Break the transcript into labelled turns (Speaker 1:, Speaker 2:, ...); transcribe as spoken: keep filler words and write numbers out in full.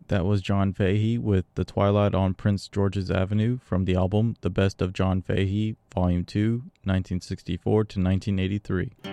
Speaker 1: That was John Fahey with The Twilight on Prince George's Avenue from the album The Best of John Fahey, Volume two, nineteen sixty-four to nineteen eighty-three.